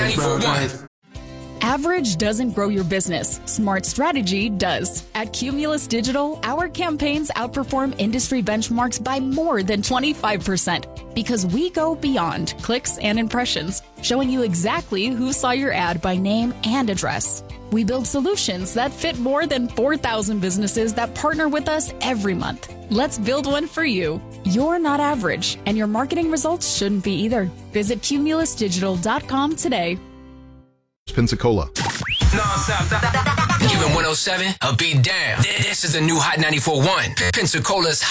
94.1. Average doesn't grow your business. Smart strategy does. At Cumulus Digital, our campaigns outperform industry benchmarks by more than 25% because we go beyond clicks and impressions, showing you exactly who saw your ad by name and address. We build solutions that fit more than 4,000 businesses that partner with us every month. Let's build one for you. You're not average, and your marketing results shouldn't be either. Visit cumulusdigital.com today. Pensacola. Giving 107 a beat down. This is the new Hot 94.1. Pensacola's